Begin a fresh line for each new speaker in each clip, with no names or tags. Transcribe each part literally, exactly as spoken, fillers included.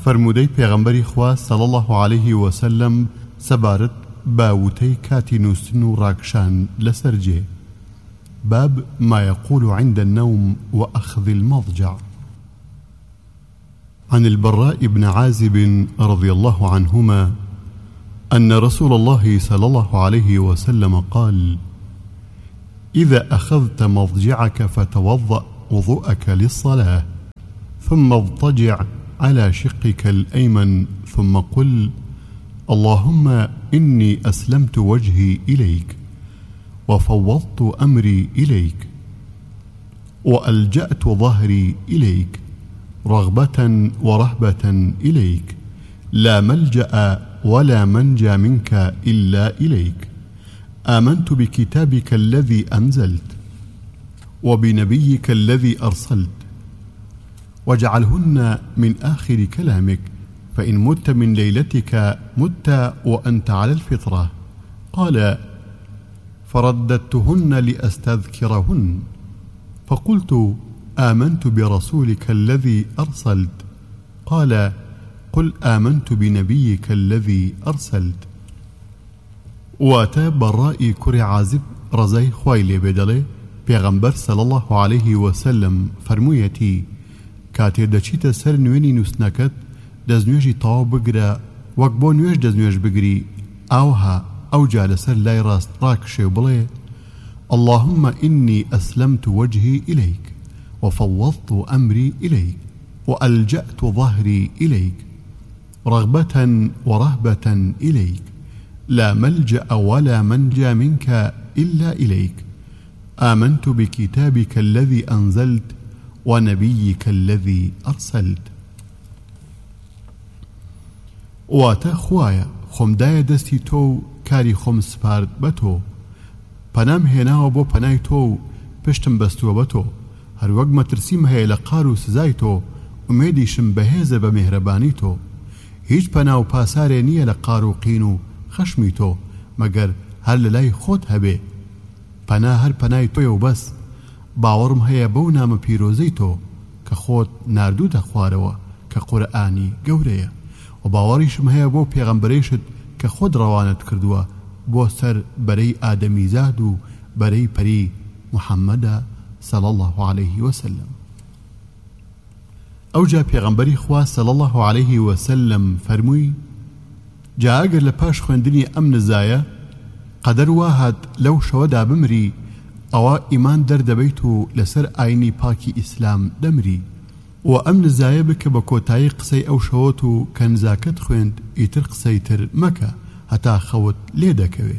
فرمودەی پێغەمبەری خوا صلی الله عليه وسلم سەبارەت باوتەی کاتی نووستن و ڕاکشان لەسەر جێ. باب ما يقول عند النوم وأخذ المضجع. عن البراء بن عازب رضي الله عنهما أن رسول الله صلى الله عليه وسلم قال: إذا أخذت مضجعك فتوضأ وضوءك للصلاة ثم اضطجع على شقك الأيمن ثم قل: اللهم إني أسلمت وجهي إليك وفوضت أمري إليك وألجأت ظهري إليك رغبة ورهبة إليك لا ملجأ ولا منجى منك إلا إليك آمنت بكتابك الذي أنزلت وبنبيك الذي أرسلت واجعلهن من آخر كلامك فإن مت من ليلتك مت وأنت على الفطرة. قال: فرددتهن لأستذكرهن فقلت: آمنت برسولك الذي أرسلت. قال: قل آمنت بنبيك الذي أرسلت. واتى براء كري عازب رزاي خويلي بدلي پیغمبر صلى الله عليه وسلم فرمويتي كاتي دچيت سر نويني نوسنكت دزنويجي طاو بگرا وقبو نويج دزنويج بگري اوها او جال سر لاي راست راكشي بلي: اللهم إني أسلمت وجهي إليك وفوضت أمري إليك وألجأت ظهري إليك رغبة ورهبة إليك لا ملجأ ولا منجى منك إلا إليك آمنت بكتابك الذي أنزلت ونبيك الذي أرسلت. واتا خوايا خمدايا دستي تو كاري خم سپارد بتو پنام هێناوە بۆ پەنای تۆ و پشتم بەستووە بە تۆ هەروەک مەترسیم هەیە لە قار و سزای تۆ ئومێدیشم بەهێزە بە میهرەبانی تۆ هیچ پەنا و پاسارێ نییە لە قار و قین و خەشمی تۆ مەگەر هەر لە لای خۆت هەبێ پەنا هەر پەنای تۆیە و بەس باوەڕم هەیە بەو نامە پیرۆزەی تۆ کە خۆت ناردووتە خوارەوە کە قورئانی گەورەیە و باوەڕیشم هەیە بۆ پێغەمبەرێشت کە خۆت ڕەوانت کردووە بۆ سەر بەرەی ئادەمیزاد و بەرەی پەری محەممەدە صلی الله عليه وسلم. ئەوجا پێغەمبەری خوا صلی الله عليه وسلم فەرمووی: جا ئەگەر لە پاش خوێندنی ئەم نزایە قەدەر وا هات لەو شەوەدا بمری ئەوە ئیمان دەردەبەیت و لەسەر ئاینی پاکی ئیسلام دەمری و ئەم نزایە بکە بە کۆتایی قسەی ئەو شەوەت و کە نزاکەت خوێند ئیتر قسەی تر مەکە هەتا خەوت لێ دەکەوێ.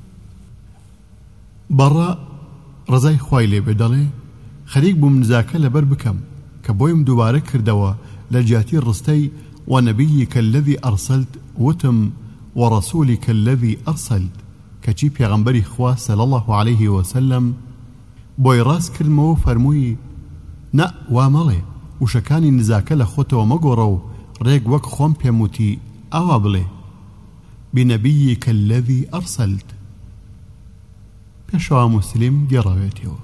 بەڕا ڕزای خوای لێ بێ دەڵێ: خەریک بووم نزاکە لەبەر بکەم کە بۆیم دووبارە کردەوە لە جیاتی ڕستەی وەنەبییکە الذی ئەرسەلت وتم وەڕەسوولیکە الذی ئەرسەلت کەچی پێغەمبەری خوا صلی الله عليه وسلم بۆی ڕاست کردمەوە فەرمووی: نە وا مەڵێ وشەکانی نزاکە لە خۆتەوە مەگۆڕە و ڕێک وەک خۆم پێم وتی ئاوا بڵێ بنبيك الذي أرسلت. بشوى مسلم جراويته.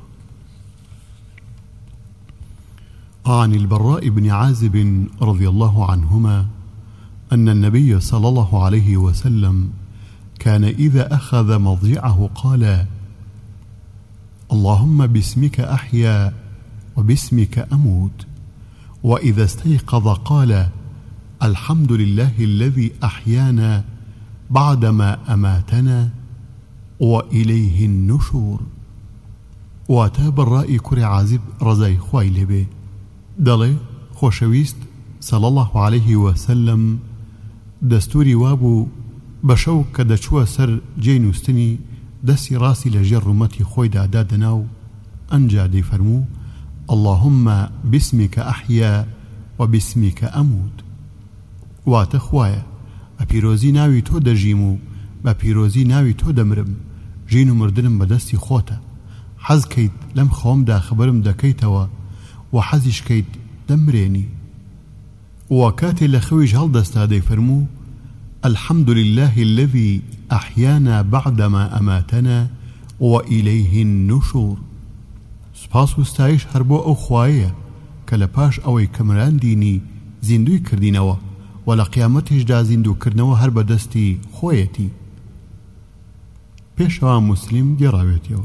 عن البراء بن عازب رضي الله عنهما أن النبي صلى الله عليه وسلم كان إذا أخذ مضجعه قال: اللهم باسمك أحيا وباسمك أموت. وإذا استيقظ قال: الحمد لله الذي أحيانا بعدما أماتنا وإليه النشور. واتى براء كري عازب رزاي خويل به دلي خوشويست صلى الله عليه وسلم دستوري وابو بشو كدشوا سر جينوستني دسي راسي لجرمتي خوي دادناو أنجا دي فرمو: اللهم باسمك أحيا وباسمك أموت. واتى خوايا بپیرۆزی ناوی تۆ دەژیم و بە پیرۆزی ناوی تۆ دەمرم ژین و مردنم بەدەستی خۆتە حەز کەیت لەم خەوەمدا خبرم دەکەیتەوە و حەزیش کەیت دەمرێنی و کاتێ لە خەویش هەڵدەستا دەیفەرموو: الحمد لله الذي أحيانا بعدما أماتنا وإليه النشور. سپاس و ستایش هەر بۆ ئەو خوایە کە لە پاش ئەوەی کە مراندینی زیندوی کردینەوە و لە قیامەتیشدا زیندووکردنەوە هەر بەدەستی خۆیەتی. پێشەوە مسلم گێڕاوێتەوە.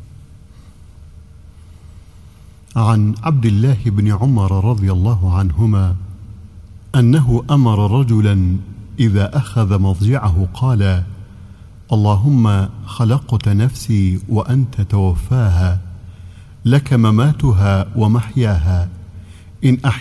عن عبد الله بن عمر رضي الله عنهما أنه أمر رجلا إذا أخذ مضجعه قال: اللهم خلقت نفسي وأنت توفاها، لك مماتها ومحياها، إن أحييت